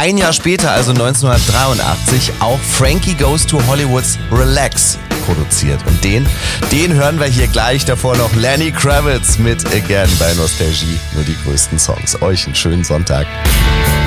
ein Jahr später, also 1983, auch Frankie Goes to Hollywoods Relax produziert. Und den hören wir hier gleich. Davor noch Lenny Kravitz mit Again bei Nostalgie. Nur die größten Songs. Euch einen schönen Sonntag.